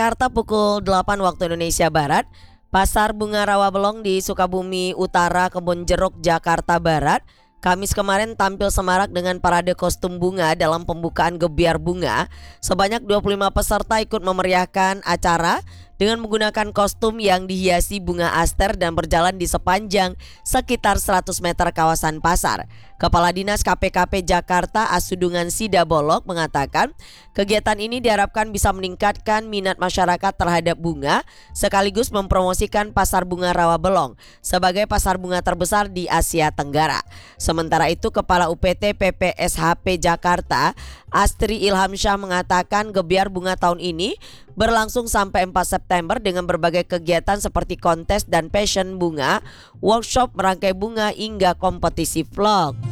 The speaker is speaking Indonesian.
Jakarta pukul 8 waktu Indonesia Barat, Pasar Bunga Rawabelong di Sukabumi Utara, Kebon Jeruk, Jakarta Barat, Kamis kemarin tampil semarak dengan parade kostum bunga dalam pembukaan gebiar bunga. Sebanyak 25 peserta ikut memeriahkan acara dengan menggunakan kostum yang dihiasi bunga aster dan berjalan di sepanjang sekitar 100 meter kawasan pasar. Kepala Dinas KPKP Jakarta Asudungan Sidabolok mengatakan kegiatan ini diharapkan bisa meningkatkan minat masyarakat terhadap bunga sekaligus mempromosikan Pasar Bunga Rawabelong sebagai pasar bunga terbesar di Asia Tenggara. Sementara itu Kepala UPT PPSHP Jakarta Astri Ilhamsyah mengatakan gebiar bunga tahun ini berlangsung sampai 4 September dengan berbagai kegiatan seperti kontes dan passion bunga, workshop merangkai bunga hingga kompetisi vlog.